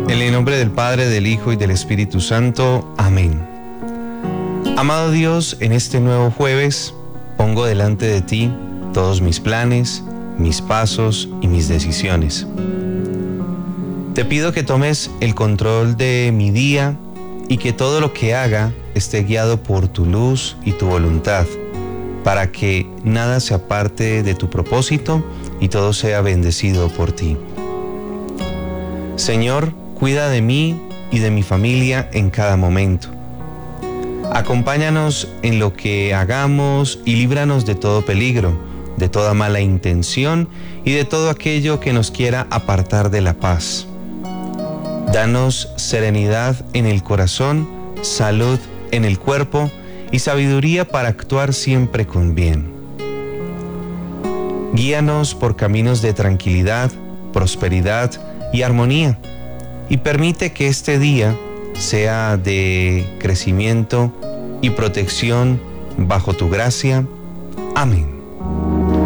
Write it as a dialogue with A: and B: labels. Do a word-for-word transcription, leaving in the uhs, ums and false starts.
A: En el nombre del Padre, del Hijo y del Espíritu Santo. Amén. Amado Dios, en este nuevo jueves pongo delante de ti todos mis planes, mis pasos y mis decisiones. Te pido que tomes el control de mi día y que todo lo que haga esté guiado por tu luz y tu voluntad, para que nada se aparte de tu propósito y todo sea bendecido por ti. Señor, cuida de mí y de mi familia en cada momento. Acompáñanos en lo que hagamos y líbranos de todo peligro, de toda mala intención y de todo aquello que nos quiera apartar de la paz. Danos serenidad en el corazón, salud en el cuerpo y sabiduría para actuar siempre con bien. Guíanos por caminos de tranquilidad, prosperidad y armonía, y permite que este día sea de crecimiento y protección bajo tu gracia. Amén.